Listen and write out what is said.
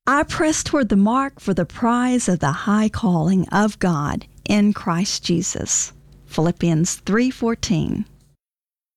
I press toward the mark for the prize of the high calling of God in Christ Jesus. Philippians 3:14.